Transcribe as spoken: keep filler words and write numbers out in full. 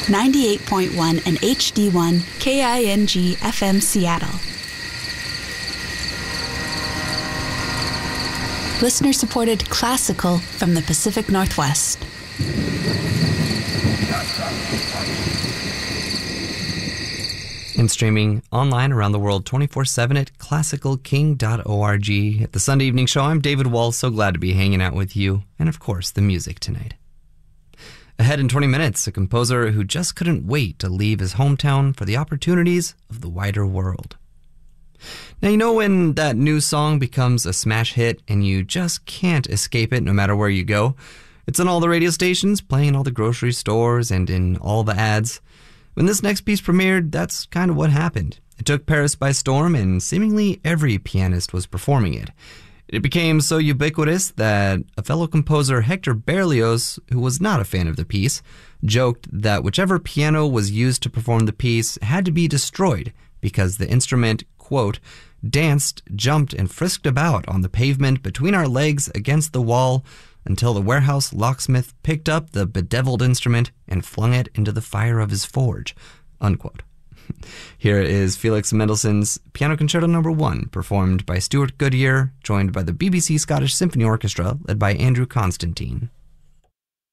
ninety-eight point one and H D one K I N G F M Seattle. Listener-supported classical from the Pacific Northwest. And streaming online around the world twenty-four seven at classical king dot org. At the Sunday Evening Show, I'm David Wall, so glad to be hanging out with you, and of course, the music tonight. Ahead in twenty minutes, a composer who just couldn't wait to leave his hometown for the opportunities of the wider world. Now, you know when that new song becomes a smash hit and you just can't escape it no matter where you go? It's on all the radio stations, playing in all the grocery stores and in all the ads. When this next piece premiered, that's kind of what happened. It took Paris by storm, and seemingly every pianist was performing it. It became so ubiquitous that a fellow composer, Hector Berlioz, who was not a fan of the piece, joked that whichever piano was used to perform the piece had to be destroyed because the instrument, quote, danced, jumped, and frisked about on the pavement between our legs against the wall until the warehouse locksmith picked up the bedeviled instrument and flung it into the fire of his forge, unquote. Here is Felix Mendelssohn's Piano Concerto Number One, performed by Stuart Goodyear, joined by the B B C Scottish Symphony Orchestra, led by Andrew Constantine.